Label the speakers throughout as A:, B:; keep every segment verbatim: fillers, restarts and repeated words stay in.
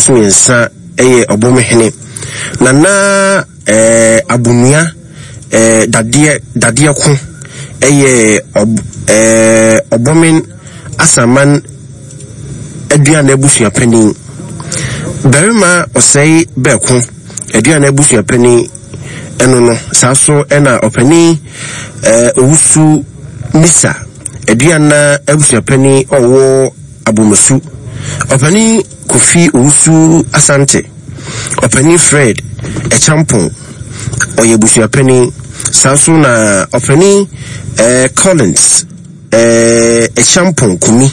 A: so yensa eye obomehene nana eh abunia eh dadie dadie ko eye ob eh obomen asaman aduane abusua pani berima osei beko aduane abusua pani eno no saso ena opani eh owusu misa aduana abusua pani owo abumosu opani Kofi Owusu Asante opani Fred Echampon oyebusua pani saso na opani eh Collins eh Echampon kumi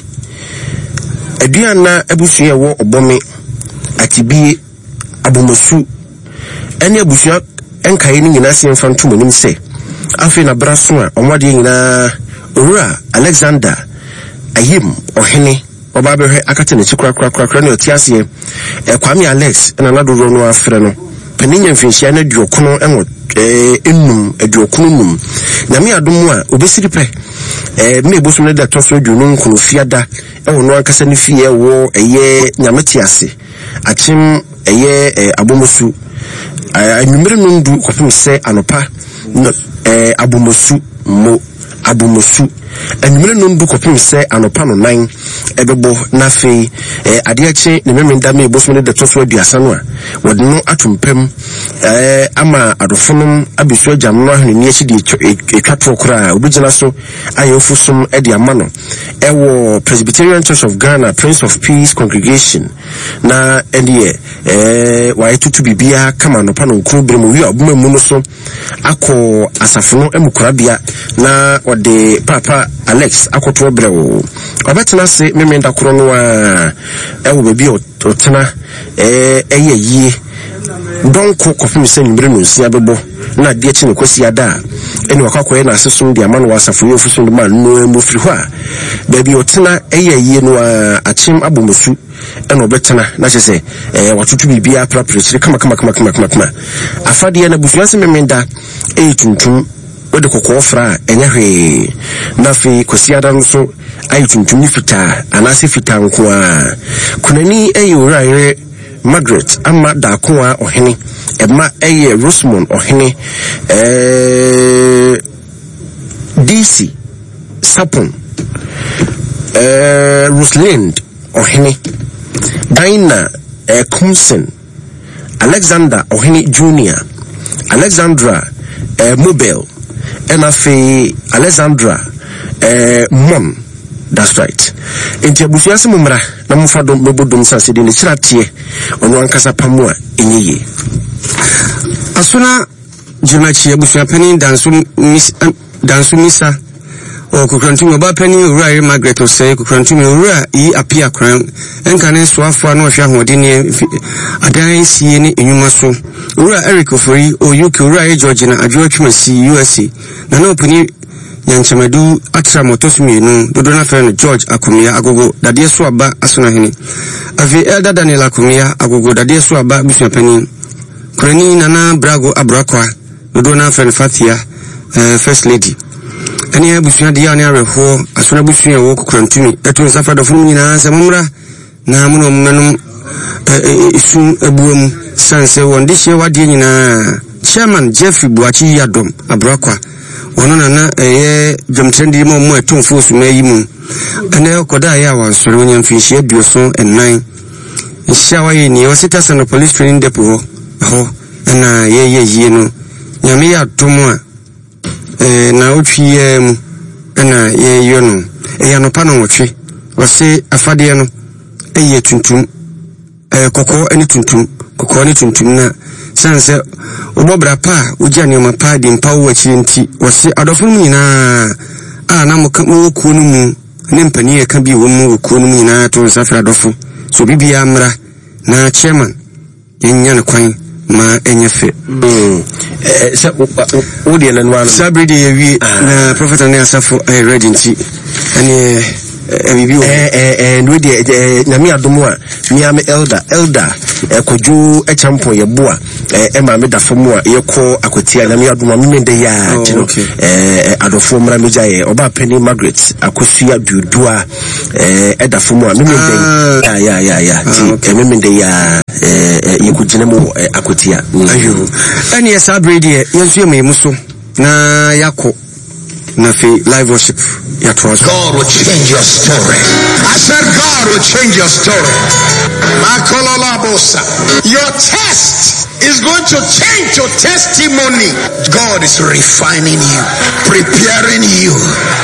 A: aduana abusua wo obome atibi abumosu ene abusua enkaye ni nyina se mfanto monim se afi na braso a omwade nyina owura Alexander Ayim ohene oba be akate ne chikura kura kura ne otiase e Kwame Alex na nadoro no afre no paninya mfinhia na duokono enwo eh enum aduokono num na me adom a obesiri pe eh me ebosu ne da toso aduonu nkono fiada e wo no ankasa ne fie wo eye nyametiase achim eye abomosu anumere nundu kopim se anopa eh abomosu mo abumosu enumere nundu kopim se anopa no nan ebebo na fe eh adeache ne memenda me boso ne de toso aduasa no a wode no atumpem eh ama adofonum abisu agam no ahne ni achi de etwato kora obigina so ayofusum e de amano ewo Presbyterian Church of Ghana Prince of Peace Congregation na endie eh wa etutu bibia kama no pa no nkru bremu wi obuma mu no so akọ asafono emukurabia na wode papa Alex akoto brewo obetena se memenda koro no a ewo bebi otena eh eye yie donko kofim se nimbre no nsia bebo na de echi ne kwasi ada eni wakakọ na asesum de amano wasafo yo fusun de man no mu firi ho a bebi otena eye yie no a achim abomosu eno betena na chese eh watutu bibia praprechire kama kama kama kama kama afade na busuanse memenda e tuntum wode kokko fra enya hwe na fe kwasiada no so ayi tuntum ni fita anase fita nko a kunani ayi uraire Margaret ama dakoa ohene ema eye Rosemond ohene eh D C Sapon eh Rosalind ohene Dina eh Kumsen Alexander ohene Junior Alexandra eh Mobile enafe Alexandra eh Mom. That's right. Enti abusuase mumra na mufado mebodom sanse de ne chiratie ono ankasa pamua enyeye.
B: Asuna junachi abusua pani dansu mis dansu misa o kukrantumi oba pani owura Margaret osei kukrantumi owura yi apia kran enka ne soafo na ohwa hode ne adan sie ne enyuma so owura Eric Ofori o U K owura George na adwo twemasi U S A na na opani Yanchemadu atra motosumi no dodo na friend George Akumia agogo dade so aba asona hene afi elder Daniel Akumia agogo dade so aba bisua pani kurani nana Brago Abrakwa dodo na friend Fathia uh, first lady ani bisua dia na reho asona bisua wo kukrantumi eto safa do funu nyina se momra na muno menum isu ebuam sanse wonde hye wade nyina chairman Jeffrey Buachi Yadom Abrakwa ono na eye jomtrendi mo mo etonfo su na yimu ene okoda ya wansoro onya mfinhie aduoso ennan nhia ye ni wasita sano police training depot ho na ye ye yie no nyame ya tomo a eh na otwie mu na ye yo no e ya no pa no wotwe wose afade no eye tuntum eh kokko eni tuntum kokko ni tuntum na sanse obobra pa ujani ma pa di mpa wo achi nti wose adofo mu nyina a na mo kuo no mu ne mpani e ka bi wo mu kuo no mu nyina to safra adofo so bibia mra na chairman yenya ne kwan ma enyefe
A: mm eh se o de na nwa
B: sabridi ye wi na prophet ne asafo I ready nti ene bibi o
A: eh eh no de na me adomo a me am elder elder Kojo e champion ye boa e ma me da fomu a ye ko akotia na me adomo me de ya kino eh adofo mra me jaye oba Penny Margaret akosua dudua eh e da fomu a me me de ya ya ya ya ti me me de ya eh ye kujine mo akotia
B: ayo ani ya sabredi ye yenso ye memuso na yako na fi live worship ya trust.
C: God will change your story. I said God will change your story. Your test is going to change your testimony. God is refining you, preparing you.